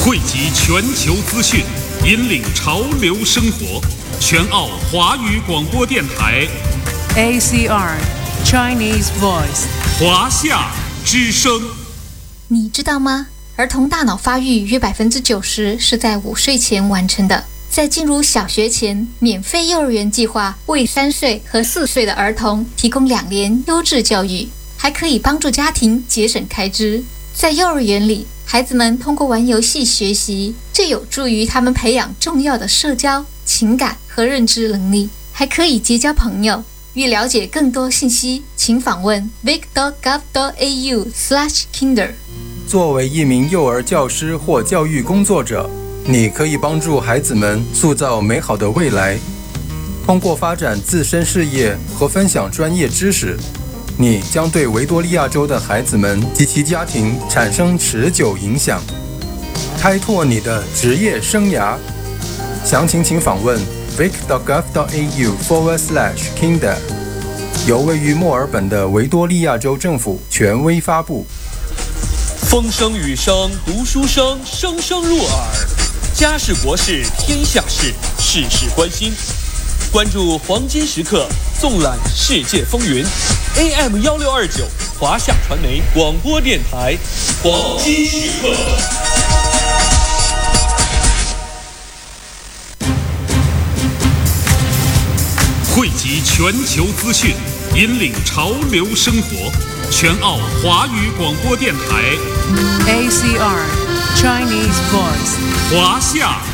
汇集全球资讯，引领潮流生活。全澳华语广播电台 ACR Chinese Voice 华夏之声。 你知道吗？儿童大脑发育约90%是在5岁前完成的。在进入小学前，免费幼儿园计划为3岁和4岁的儿童提供2年优质教育，还可以帮助家庭节省开支。在幼儿园里，孩子们通过玩游戏学习，这有助于他们培养重要的社交、情感和认知能力，还可以结交朋友。欲了解更多信息，请访问 vic.gov.au/kinder。 作为一名幼儿教师或教育工作者，你可以帮助孩子们塑造美好的未来。通过发展自身事业和分享专业知识，你将对维多利亚州的孩子们及其家庭产生持久影响，开拓你的职业生涯。详情请访问 vic.gov.au/kinder， 由位于墨尔本的维多利亚州政府权威发布。 风声雨声读书声，声声入耳。家事国事天下事，事事关心。关注黄金时刻，纵览世界风云。AM1629华夏传媒广播电台，黄金时刻。 汇集全球资讯，引领潮流生活。全澳华语广播电台 ACR Chinese Voice 华夏